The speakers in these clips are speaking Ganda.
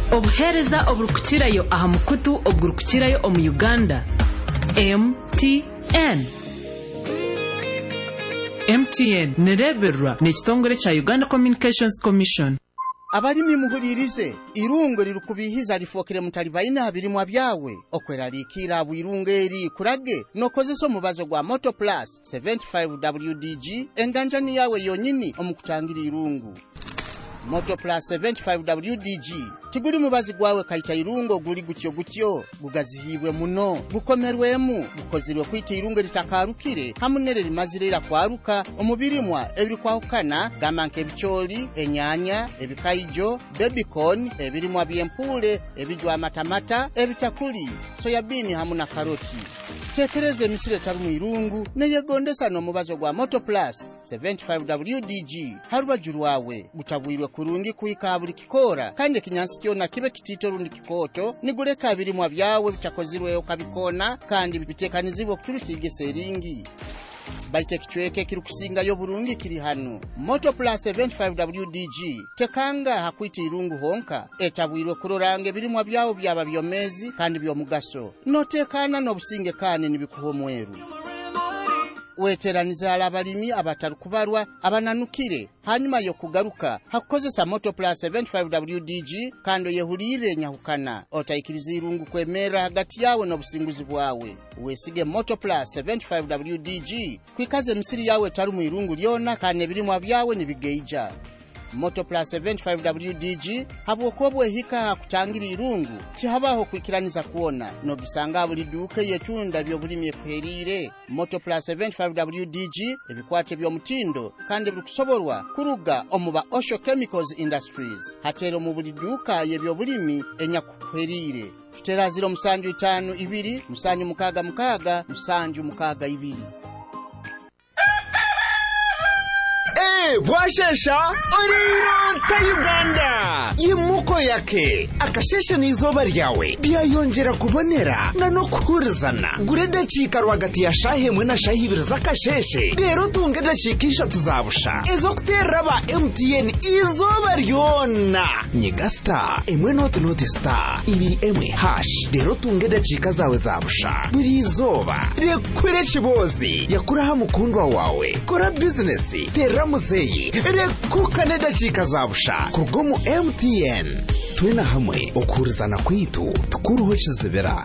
Obuhereza oburukukirayo aha mukutu ogurukukirayo omu Uganda. MTN nereberwa n'ekitongole kya Uganda Communications Commission. Abalimi muhulirize, irungo lirukubihiza lifokere mutalibaina habilimwa byawe okweraliikira bwirungo eri kurage nokozesa omubazo gwa Moto Plus 75 WDG enganjani yawe yonyini omukutangira irungu. Moto Plus 75 WDG tiguli mubazi gwawe kaita irungo guli gutyo gugazihibwe muno gukomerwemu gukozirwe kwita irungo litakarukire hamunere limazirira kwaruka omubirimwa ebiri kwahukana gamanke ebicholi enyanya ebikaijo babycon ebirimwa byempule ebijwa matamata ebitakuli soyabini hamuna karoti. Tekereze emisire taru mu irungu neyegondesa n'omubazo gwa Moto Plus 75 WDG harubajuru wawe gutabwirwe kurungi kuika buli kikora kandi kinyansi kyona kibe kitito rundi kikoto niguleka birimwa byawe bitakozirwe okabikona kandi bitekanizibwe kuturukige seringi. Baite kichweke kirukusinga yo burungi kiri hano. Moto Plus 75 WDG tekanga hakwiti irungu honka etabwirwe kurorange birimwa byawo byaba byomezi kandi byomugaso notekana nobusinge kane nibikuho mweru. Weteraniza abalimi abatarukubarwa abananukire hanyuma yo kugaruka hakozesa Moto Plus 75 WDG kando yehulire nyahukana otayikiriza irungu kwemera hagati yawe n'obusinguzi bwawe. Wesige Moto Plus 75 WDG kwikaze misiri yawe taru mu irungu lyona kane birimwa byawe nibigeija. Moto Plus 75 WDG habwokobwe hika kutangira irungu tihabaho kwikiraniza kuona no gisanga buli duke yetunda byobulimye kwerire. Moto Plus 75 WDG ebikwate byomutindo kandi bikusoborwa kuruga omuba Osho Chemicals Industries hatero mu buli duka yebyobulimi enyakwerire. Tutera 052 musanju mukaga musanju mukaga 2. Bwashesha oriro Uganda yimuko yake akashesha n'izoba ryawe byayongera kubonera na no kuhurizana gureda chika rwagati ya shahe mwe na shahi ibiri zakasheshe rero tunge dacikisha tuzabusha ezo kuteraba MTN izoba ryona nyegasta emwe note star ibiri emwe hash rero tunge dacika zawe zabusha buri izoba rekwere kibozi yakuraha mukundwa wawe kora business teramuzeyi rekukane dacika zabusha kurgomu MTN twena hamwe okurizana kwitu tukuruho kizibera.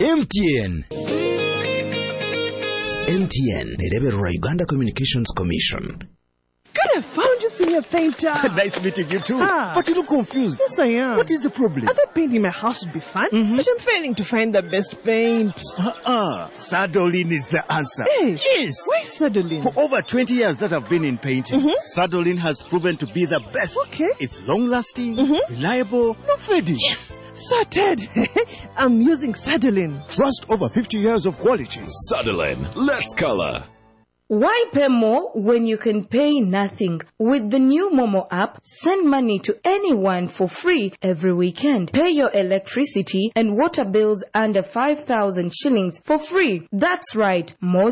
MTN nereberwa Uganda Communications Commission. Good, I found you, Senior Painter. Nice meeting you too. But you look confused. Yes, I am. What is the problem? I thought painting my house would be fun, but I'm failing to find the best paint. Sadolin is the answer. Hey, yes. Why Sadolin? For over 20 years that I've been in painting, Sadolin has proven to be the best. Okay. It's long-lasting, reliable, no fading. Yes. Sorted. I'm using Sadolin. Trust over 50 years of quality. Sadolin, let's color. Why pay more when you can pay nothing? With the new Momo app, send money to anyone for free every weekend. Pay your electricity and water bills under 5,000 shillings for free. That's right, more